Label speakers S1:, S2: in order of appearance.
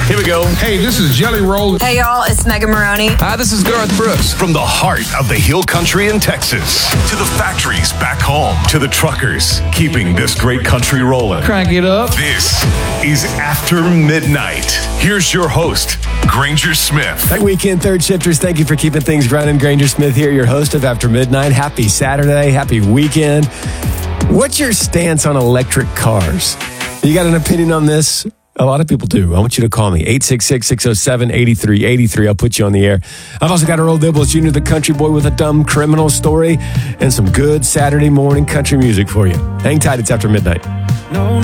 S1: Here we go.
S2: Hey, this is Jelly Roll.
S3: Hey, y'all, it's Megan Maroney.
S4: Hi, this is Garth Brooks.
S1: From the heart of the Hill Country in Texas to the factories back home to the truckers keeping this great country rolling.
S2: Crank it up.
S1: This is After Midnight. Here's your host, Granger Smith.
S5: Hey, weekend third shifters, thank you for keeping things running. Granger Smith here, your host of After Midnight. Happy Saturday, happy weekend. What's your stance on electric cars? You got an opinion on this? A lot of people do. I want you to call me, 866-607-8383. I'll put you on the air. I've also got Earl Dibbles Jr., the country boy with a dumb criminal story, and some good Saturday morning country music for you. Hang tight, it's After Midnight.